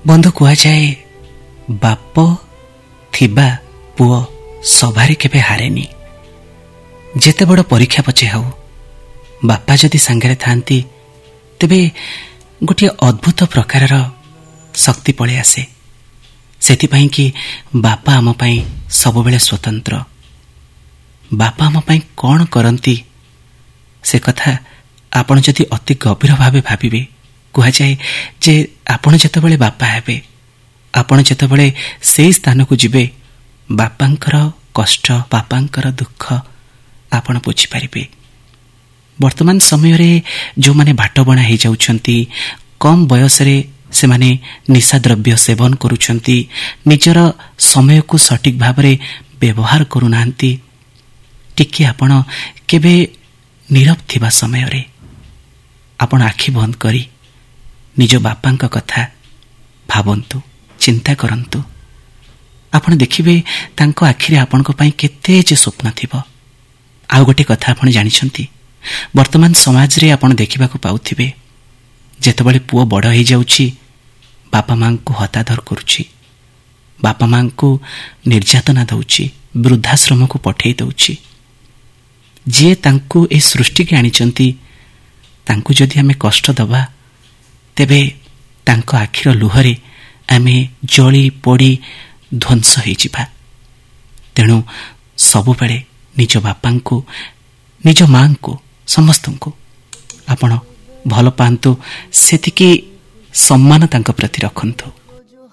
ବନ୍ଧୁ, କୁହାଯାଏ ବାପ ଥିବା ପୁଅ ସଭାରେ କେବେ ହାରେନି। ଯେତେ ବଡ଼ ପରୀକ୍ଷା ପଛେ ହେଉ, ବାପା ଯଦି ସାଙ୍ଗରେ ଥାଆନ୍ତି ତେବେ ଗୋଟିଏ ଅଦ୍ଭୁତ ପ୍ରକାରର ଶକ୍ତି ପଳେଇ ଆସେ। ସେଥିପାଇଁ କି ବାପା ଆମ ପାଇଁ ସବୁବେଳେ ସ୍ୱତନ୍ତ୍ର। ବାପା ଆମ ପାଇଁ କ'ଣ କରନ୍ତି ସେ କଥା ଆପଣ ଯଦି ଅତି ଗଭୀର ଭାବେ ଭାବିବେ, କୁହାଯାଏ ଯେ ଆପଣ ଯେତେବେଳେ ବାପା ହେବେ, ଆପଣ ଯେତେବେଳେ ସେହି ସ୍ଥାନକୁ ଯିବେ, ବାପାଙ୍କର କଷ୍ଟ, ବାପାଙ୍କର ଦୁଃଖ ଆପଣ ବୁଝିପାରିବେ। ବର୍ତ୍ତମାନ ସମୟରେ ଯେଉଁମାନେ ବାଟବଣା ହୋଇଯାଉଛନ୍ତି, କମ୍ ବୟସରେ ସେମାନେ ନିଶାଦ୍ରବ୍ୟ ସେବନ କରୁଛନ୍ତି, ନିଜର ସମୟକୁ ସଠିକ୍ ଭାବରେ ବ୍ୟବହାର କରୁନାହାନ୍ତି, ଟିକିଏ ଆପଣ କେବେ ନୀରବ ଥିବା ସମୟରେ ଆପଣ ଆଖି ବନ୍ଦ କରି ନିଜ ବାପାଙ୍କ କଥା ଭାବନ୍ତୁ, ଚିନ୍ତା କରନ୍ତୁ। ଆପଣ ଦେଖିବେ ତାଙ୍କ ଆଖିରେ ଆପଣଙ୍କ ପାଇଁ କେତେ ଯେ ସ୍ୱପ୍ନ ଥିବ। ଆଉ ଗୋଟେ କଥା ଆପଣ ଜାଣିଛନ୍ତି, ବର୍ତ୍ତମାନ ସମାଜରେ ଆପଣ ଦେଖିବାକୁ ପାଉଥିବେ, ଯେତେବେଳେ ପୁଅ ବଡ଼ ହୋଇଯାଉଛି, ବାପା ମାଙ୍କୁ ହତାଦର କରୁଛି, ବାପା ମାଙ୍କୁ ନିର୍ଯାତନା ଦେଉଛି, ବୃଦ୍ଧାଶ୍ରମକୁ ପଠାଇ ଦେଉଛି। ଯିଏ ତାଙ୍କୁ ଏ ସୃଷ୍ଟିକି ଆଣିଛନ୍ତି, ତାଙ୍କୁ ଯଦି ଆମେ କଷ୍ଟ ଦେବା, ତେବେ ତାଙ୍କ ଆଖିର ଲୁହରେ ଆମେ ଜଳି ପୋଡ଼ି ଧ୍ୱଂସ ହୋଇଯିବା। ତେଣୁ ସବୁବେଳେ ନିଜ ବାପାଙ୍କୁ, ନିଜ ମାଙ୍କୁ, ସମସ୍ତଙ୍କୁ ଆପଣ ଭଲ ପାଆନ୍ତୁ, ସେତିକି ସମ୍ମାନ ତାଙ୍କ ପ୍ରତି ରଖନ୍ତୁ।